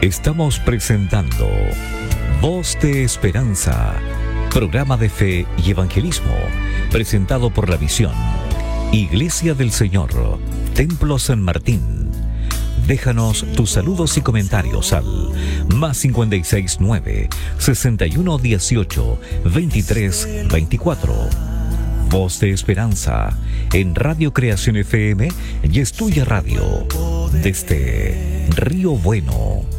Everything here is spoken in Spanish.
Estamos presentando Voz de Esperanza, programa de fe y evangelismo, presentado por la Misión Iglesia del Señor, Templo San Martín. Déjanos tus saludos y comentarios al +569 61 18 23 24. Voz de Esperanza en Radio Creación FM y Estudia Radio desde Río Bueno.